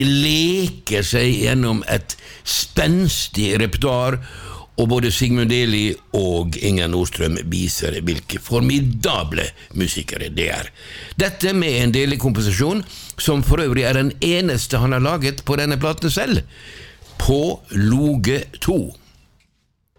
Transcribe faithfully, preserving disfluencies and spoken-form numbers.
leker seg gjennom et spenstig repertoar, og både Sigmund Deli og Inger Nordstrøm viser hvilke formidable musikere det er. Dette med en Deli-komposisjon, som for øvrig er den eneste han har laget på denne platen selv, På Loge to.